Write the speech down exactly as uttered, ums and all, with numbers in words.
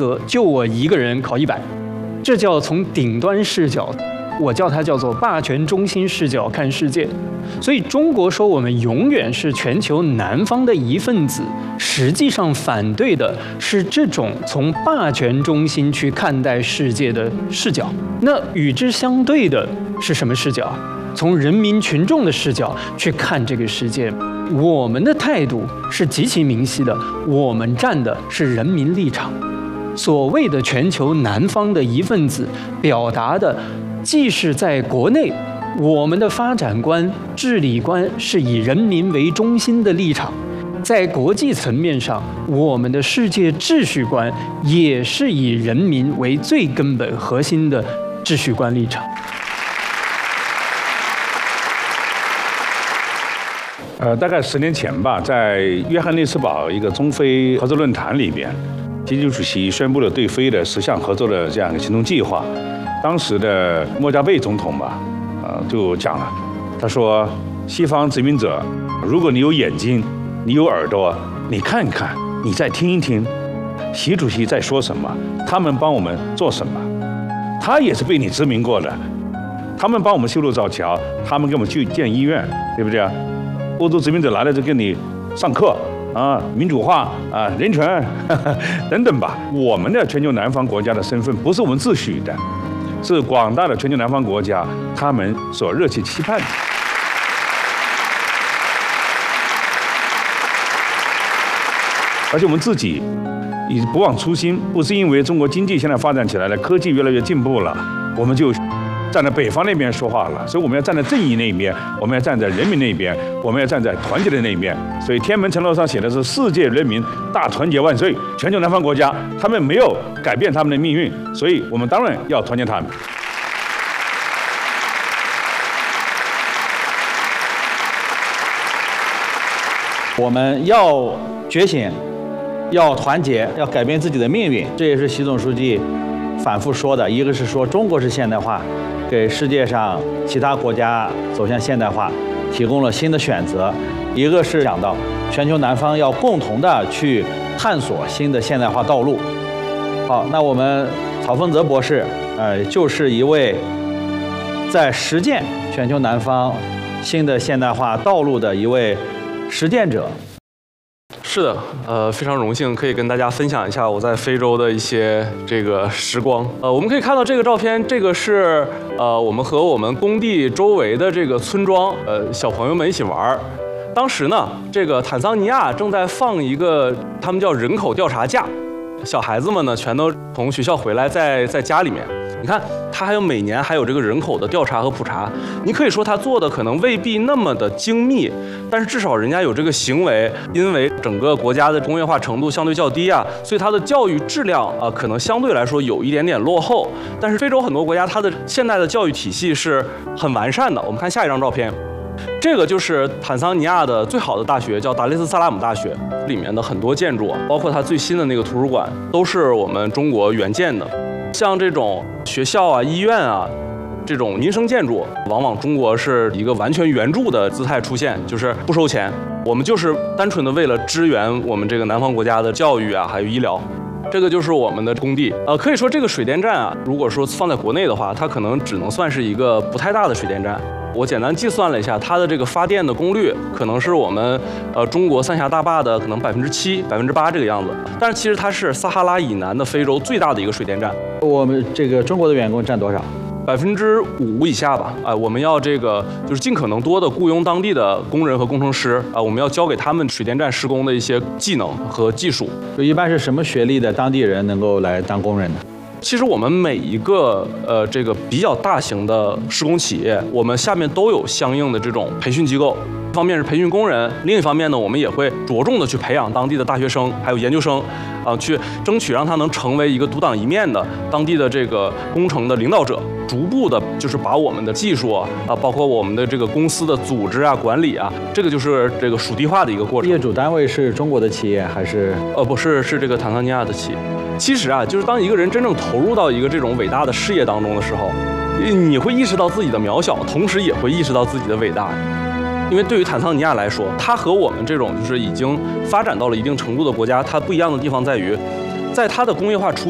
格，就我一个人考一百，这叫从顶端视角，我叫它叫做霸权中心视角看世界。所以中国说我们永远是全球南方的一份子，实际上反对的是这种从霸权中心去看待世界的视角。那与之相对的是什么视角？从人民群众的视角去看这个世界。我们的态度是极其明晰的，我们站的是人民立场。所谓的全球南方的一份子，表达的既是在国内我们的发展观、治理观是以人民为中心的立场，在国际层面上，我们的世界秩序观也是以人民为最根本核心的秩序观立场。 呃，大概十年前吧，在约翰内斯堡一个中非合作论坛里边，习近平主席宣布了对非的十项合作的这样一个行动计划。当时的莫加贝总统吧，呃，就讲了，他说：“西方殖民者，如果你有眼睛，你有耳朵，你看看，你再听一听，习主席在说什么，他们帮我们做什么？他也是被你殖民过的，他们帮我们修路造桥，他们给我们去建医院，对不对啊？欧洲殖民者来了就给你上课啊，民主化啊，人权呵呵等等吧。我们的全球南方国家的身份不是我们自诩的，是广大的全球南方国家他们所热切期盼的。而且我们自己也不忘初心，不是因为中国经济现在发展起来了，科技越来越进步了，我们就站在北方那边说话了。所以我们要站在正义那一边，我们要站在人民那一边，我们要站在团结的那一边。所以天安门城楼上写的是世界人民大团结万岁，全球南方国家他们没有改变他们的命运，所以我们当然要团结他们。 我们要觉醒，要团结，要改变自己的命运，这也是习总书记反复说的。一个是说中国式现代化给世界上其他国家走向现代化提供了新的选择，一个是讲到全球南方要共同的去探索新的现代化道路。好，那我们曹丰泽博士，呃，就是一位在实践全球南方新的现代化道路的一位实践者。 是的，呃，非常荣幸可以跟大家分享一下我在非洲的一些这个时光。呃，我们可以看到这个照片，这个是呃我们和我们工地周围的这个村庄，呃，小朋友们一起玩。当时呢，这个坦桑尼亚正在放一个他们叫人口调查假，小孩子们呢全都从学校回来在，在在家里面。你看，他还有每年还有这个人口的调查和普查。你可以说他做的可能未必那么的精密，但是至少人家有这个行为。因为整个国家的工业化程度相对较低啊，所以它的教育质量啊、呃、可能相对来说有一点点落后。但是非洲很多国家它的现代的教育体系是很完善的。我们看下一张照片。这个就是坦桑尼亚的最好的大学，叫达雷斯萨拉姆大学，里面的很多建筑，包括它最新的那个图书馆，都是我们中国援建的。像这种学校啊、医院啊，这种民生建筑，往往中国是一个完全援助的姿态出现，就是不收钱，我们就是单纯的为了支援我们这个南方国家的教育啊，还有医疗。这个就是我们的工地，呃，可以说这个水电站啊，如果说放在国内的话，它可能只能算是一个不太大的水电站。我简单计算了一下，它的这个发电的功率可能是我们呃中国三峡大坝的可能百分之七、百分之八这个样子。但是其实它是撒哈拉以南的非洲最大的一个水电站。 我们这个中国的员工占多少？ 百分之五以下吧。哎、呃，我们要这个就是尽可能多的雇佣当地的工人和工程师啊、呃，我们要教给他们水电站施工的一些技能和技术。 就一般是什么学历的当地人能够来当工人呢？ 其实我们每一个呃这个比较大型的施工企业，我们下面都有相应的这种培训机构。一方面是培训工人，另一方面呢，我们也会着重的去培养当地的大学生还有研究生，啊、呃，去争取让他能成为一个独当一面的当地的这个工程的领导者，逐步的就是把我们的技术啊，啊包括我们的这个公司的组织啊、管理啊，这个就是这个属地化的一个过程。 业主单位是中国的企业还是？ 呃，不是，是这个坦桑尼亚的企业。其实啊，就是当一个人真正投入到一个这种伟大的事业当中的时候，你会意识到自己的渺小，同时也会意识到自己的伟大。因为对于坦桑尼亚来说，它和我们这种就是已经发展到了一定程度的国家，它不一样的地方在于，在它的工业化初